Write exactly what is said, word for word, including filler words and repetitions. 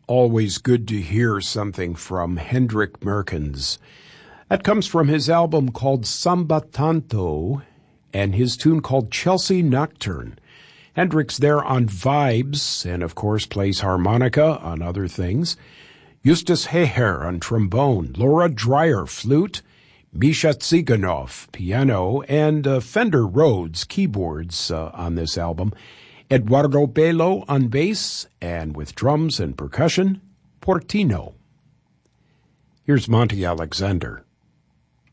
always good to hear something from Hendrik Merkens. That comes from his album called Samba Tanto and his tune called Chelsea Nocturne. Hendrik's there on vibes and, of course, plays harmonica on other things. Justus Heher on trombone, Laura Dreyer flute, Misha Tsiganov piano, and uh, Fender Rhodes keyboards uh, on this album. Eduardo Bello on bass, and with drums and percussion, Portino. Here's Monty Alexander.